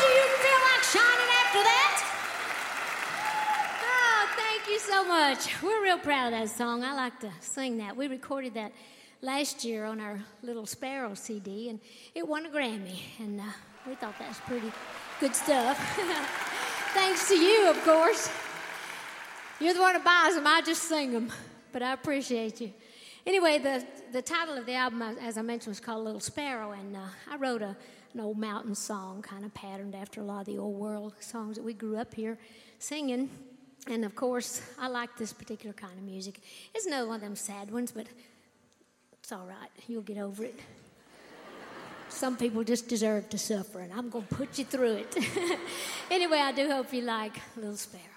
you feel like shining after that? Oh, thank you so much. We're real proud of that song. I like to sing that. We recorded that last year on our Little Sparrow CD, and it won a Grammy, and we thought that was pretty good stuff. Thanks to you, of course. You're the one who buys them. I just sing them, but I appreciate you. Anyway, the title of the album, as I mentioned, was called Little Sparrow, and I wrote an old mountain song kind of patterned after a lot of the old world songs that we grew up here singing. And, of course, I like this particular kind of music. It's another one of them sad ones, but it's all right. You'll get over it. Some people just deserve to suffer, and I'm going to put you through it. Anyway, I do hope you like Little Sparrow.